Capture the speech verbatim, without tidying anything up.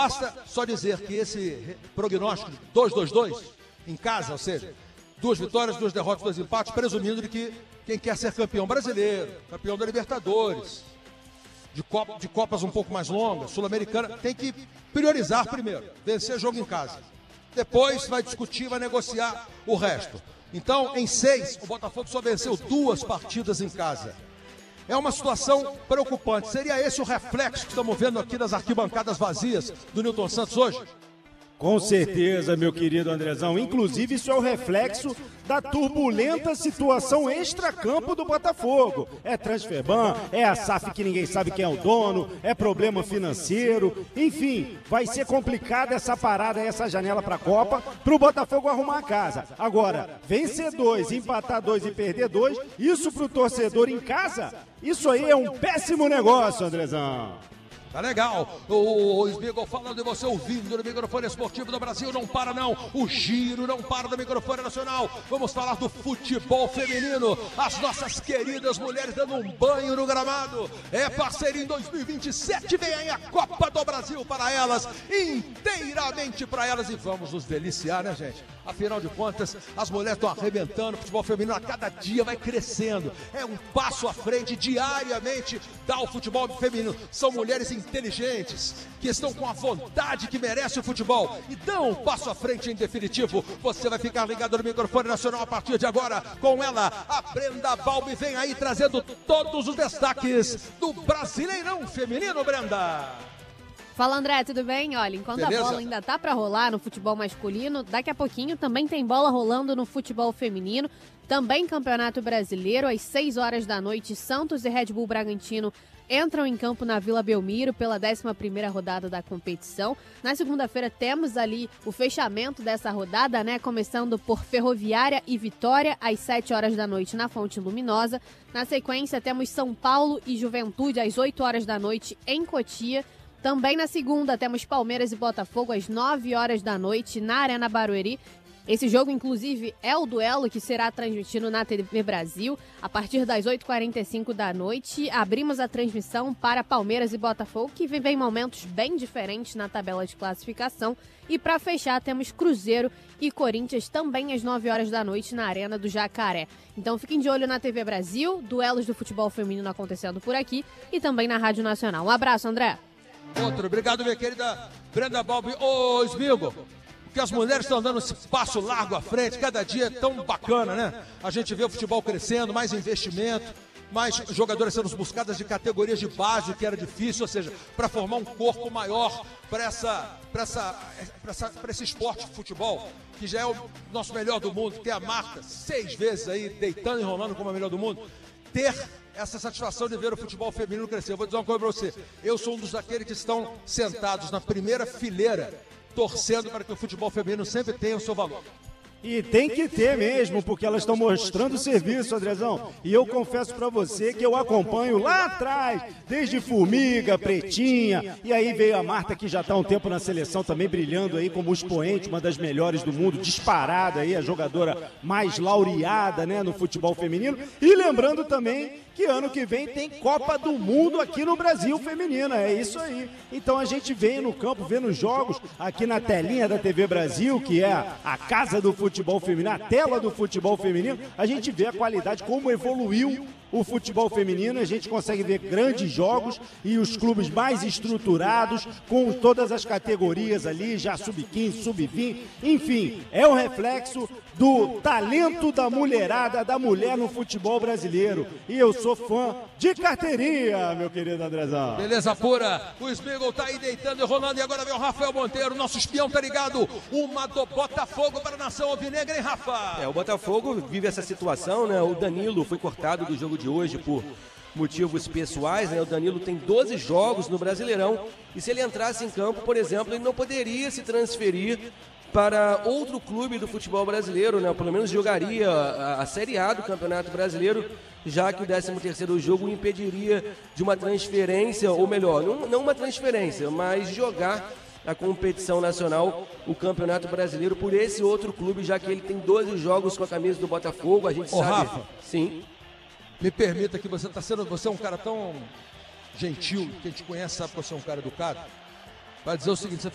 basta só dizer que esse prognóstico dois dois dois em casa, ou seja, duas vitórias, duas derrotas, dois empates, presumindo de que quem quer ser campeão brasileiro, campeão da Libertadores, de, Copa, de Copas um pouco mais longas, Sul-Americana, tem que priorizar primeiro, vencer jogo em casa. Depois vai discutir, vai negociar o resto. Então, em seis, o Botafogo só venceu duas partidas em casa. É uma situação preocupante. Seria esse o reflexo que estamos vendo aqui das arquibancadas vazias do Nilton Santos hoje? Com certeza, meu querido Andrezão. Inclusive, isso é o reflexo da turbulenta situação extracampo do Botafogo. É transferban, é a S A F que ninguém sabe quem é o dono, é problema financeiro. Enfim, vai ser complicada essa parada, essa janela para a Copa, para o Botafogo arrumar a casa. Agora, vencer dois, empatar dois e perder dois, isso para o torcedor em casa, isso aí é um péssimo negócio, Andrezão. Tá legal, o, o Smigol falando e você ouvindo no microfone esportivo do Brasil, não para não, o giro não para do microfone nacional, vamos falar do futebol feminino, as nossas queridas mulheres dando um banho no gramado, é parceria em dois mil e vinte e sete, vem aí a Copa do Brasil para elas, inteiramente para elas, e vamos nos deliciar, né, gente? Afinal de contas, as mulheres estão arrebentando, o futebol feminino a cada dia vai crescendo, é um passo à frente diariamente, dá o futebol feminino, são mulheres inteligentes, que estão com a vontade que merece o futebol e dão um passo à frente em definitivo. Você vai ficar ligado no microfone nacional a partir de agora com ela, a Brenda Balbi, vem aí trazendo todos os destaques do Brasileirão Feminino, Brenda. Fala, André, tudo bem? Olha, enquanto Beleza? a bola ainda tá para rolar no futebol masculino, daqui a pouquinho também tem bola rolando no futebol feminino, também Campeonato Brasileiro, às seis horas da noite, Santos e Red Bull Bragantino entram em campo na Vila Belmiro pela décima primeira rodada da competição. Na segunda-feira temos ali o fechamento dessa rodada, né? Começando por Ferroviária e Vitória às sete horas da noite na Fonte Luminosa. Na sequência temos São Paulo e Juventude às oito horas da noite em Cotia. Também na segunda temos Palmeiras e Botafogo às nove horas da noite na Arena Barueri. Esse jogo, inclusive, é o duelo que será transmitido na T V Brasil. A partir das oito e quarenta e cinco da noite, abrimos a transmissão para Palmeiras e Botafogo, que vivem momentos bem diferentes na tabela de classificação. E para fechar, temos Cruzeiro e Corinthians também às nove horas da noite na Arena do Jacaré. Então fiquem de olho na T V Brasil, duelos do futebol feminino acontecendo por aqui e também na Rádio Nacional. Um abraço, André. Outro, obrigado, minha querida Brenda Balbi. Ô, Smigol, que as mulheres estão dando esse passo largo à frente, cada dia é tão bacana, né? A gente vê o futebol crescendo, mais investimento, mais jogadoras sendo buscadas de categorias de base, que era difícil, ou seja, para formar um corpo maior para essa, para essa, para essa, para esse esporte de futebol, que já é o nosso melhor do mundo, tem a Marta seis vezes aí, deitando e rolando como a melhor do mundo, ter essa satisfação de ver o futebol feminino crescer. Eu vou dizer uma coisa para você, eu sou um dos daqueles que estão sentados na primeira fileira, torcendo para que o futebol feminino sempre tenha o seu valor. E tem que ter mesmo, porque elas estão mostrando serviço, Andrezão. E eu confesso pra você que eu acompanho lá atrás, desde Formiga, Pretinha, e aí veio a Marta, que já está há um tempo na seleção, também brilhando aí como expoente, uma das melhores do mundo, disparada aí, a jogadora mais laureada, né, no futebol feminino. E lembrando também que ano que vem tem Copa do Mundo aqui no Brasil feminina, é isso aí. Então a gente vem no campo, vê nos jogos, aqui na telinha da T V Brasil, que é a casa do futebol feminino, a tela do futebol feminino, a gente vê a qualidade, como evoluiu o futebol feminino, a gente consegue ver grandes jogos e os clubes mais estruturados, com todas as categorias ali, já sub quinze, sub vinte, enfim, é o reflexo do talento da mulherada, da mulher no futebol brasileiro. E eu sou fã de carteirinha, meu querido Andrezão. Beleza pura, o Smigol tá aí deitando e rolando, e agora vem o Rafael Monteiro, nosso espião, tá ligado? Uma do Botafogo para a nação alvinegra, hein, Rafa? É, o Botafogo vive essa situação, né? O Danilo foi cortado do jogo de hoje por motivos pessoais, né? O Danilo tem doze jogos no Brasileirão e se ele entrasse em campo, por exemplo, ele não poderia se transferir para outro clube do futebol brasileiro, né? Pelo menos jogaria a, a Série A do Campeonato Brasileiro, já que o décimo terceiro jogo o impediria de uma transferência, ou melhor, não, não uma transferência, mas jogar a competição nacional, o Campeonato Brasileiro, por esse outro clube, já que ele tem doze jogos com a camisa do Botafogo, a gente Ô, sabe... Rafa, sim. Me permita que você está sendo, você é um cara tão gentil, quem te conhece sabe que você é um cara educado, vai dizer o seguinte, você